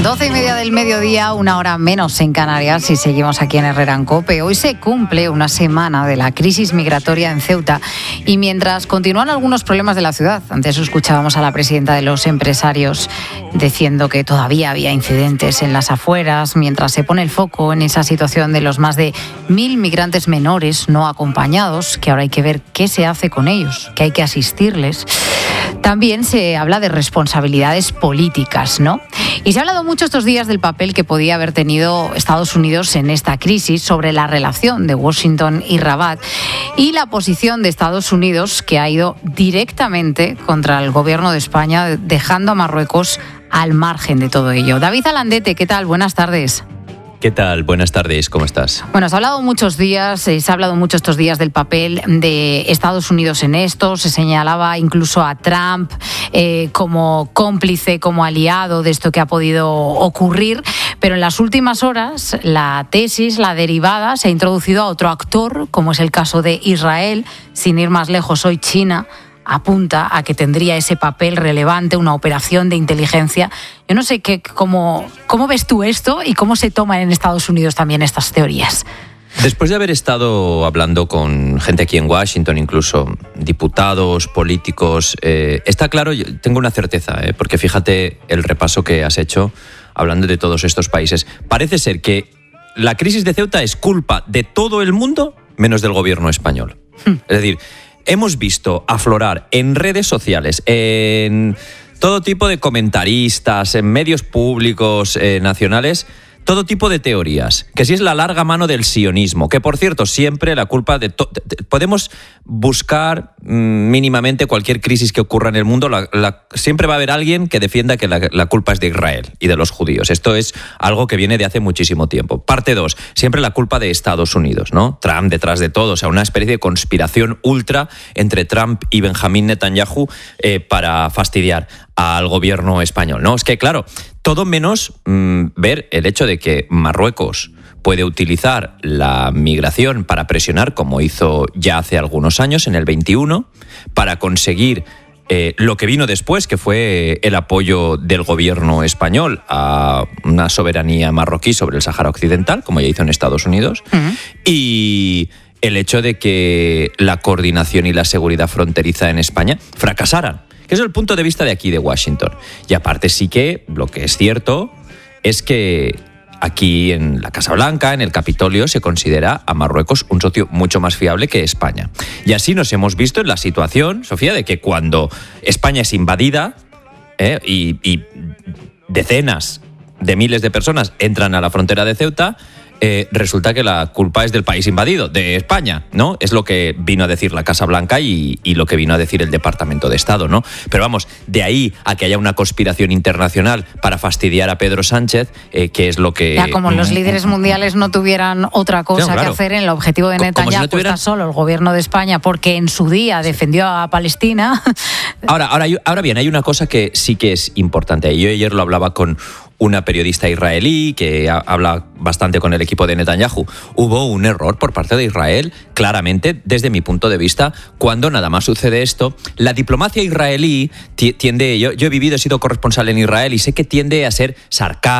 12:30 del mediodía, 1 hora menos en Canarias, y seguimos aquí en Herrera en COPE. Hoy se cumple una semana de la crisis migratoria en Ceuta y mientras continúan algunos problemas de la ciudad, antes escuchábamos a la presidenta de los empresarios diciendo que todavía había incidentes en las afueras, mientras se pone el foco en esa situación de los más de 1.000 migrantes menores no acompañados, que ahora hay que ver qué se hace con ellos, que hay que asistirles. También se habla de responsabilidades políticas, ¿no? Y se ha hablado mucho estos días del papel que podía haber tenido Estados Unidos en esta crisis, sobre la relación de Washington y Rabat y la posición de Estados Unidos, que ha ido directamente contra el gobierno de España, dejando a Marruecos al margen de todo ello. David Alandete, ¿qué tal? Buenas tardes. ¿Qué tal? Buenas tardes, ¿cómo estás? Bueno, se ha hablado mucho estos días del papel de Estados Unidos en esto. Se señalaba incluso a Trump como cómplice, como aliado de esto que ha podido ocurrir. Pero en las últimas horas la tesis, la derivada, se ha introducido a otro actor, como es el caso de Israel. Sin ir más lejos, hoy China apunta a que tendría ese papel relevante, una operación de inteligencia. Yo no sé cómo ves tú esto y cómo se toman en Estados Unidos también estas teorías. Después de haber estado hablando con gente aquí en Washington, incluso diputados, políticos, está claro, yo tengo una certeza, porque fíjate el repaso que has hecho hablando de todos estos países. Parece ser que la crisis de Ceuta es culpa de todo el mundo menos del gobierno español. Es decir, hemos visto aflorar en redes sociales, en todo tipo de comentaristas, en medios públicos nacionales, todo tipo de teorías, que si es la larga mano del sionismo, que por cierto siempre la culpa de podemos buscar mínimamente cualquier crisis que ocurra en el mundo, siempre va a haber alguien que defienda que la culpa es de Israel y de los judíos. Esto es algo que viene de hace muchísimo tiempo. Parte 2, siempre la culpa de Estados Unidos, ¿no? Trump detrás de todo, o sea, una especie de conspiración ultra entre Trump y Benjamín Netanyahu para fastidiar al gobierno español, ¿no? Es que, claro, todo menos ver el hecho de que Marruecos puede utilizar la migración para presionar, como hizo ya hace algunos años, en el 21, para conseguir lo que vino después, que fue el apoyo del gobierno español a una soberanía marroquí sobre el Sáhara Occidental, como ya hizo en Estados Unidos, y el hecho de que la coordinación y la seguridad fronteriza en España fracasaran. Que es el punto de vista de aquí, de Washington. Y aparte sí que lo que es cierto es que aquí en la Casa Blanca, en el Capitolio, se considera a Marruecos un socio mucho más fiable que España. Y así nos hemos visto en la situación, Sofía, de que cuando España es invadida y decenas de miles de personas entran a la frontera de Ceuta, resulta que la culpa es del país invadido, de España, ¿no? Es lo que vino a decir la Casa Blanca y lo que vino a decir el Departamento de Estado, ¿no? Pero vamos, de ahí a que haya una conspiración internacional para fastidiar a Pedro Sánchez, que es lo que... Ya, como los líderes mundiales no tuvieran otra cosa que hacer, en el objetivo de Netanyahu está solo el gobierno de España, porque en su día defendió a Palestina. Ahora bien, hay una cosa que sí que es importante. Yo ayer lo hablaba con una periodista israelí que habla bastante con el equipo de Netanyahu. Hubo un error por parte de Israel, claramente, desde mi punto de vista, cuando nada más sucede esto. La diplomacia israelí tiende... Yo he sido corresponsal en Israel y sé que tiende a ser sarcástica,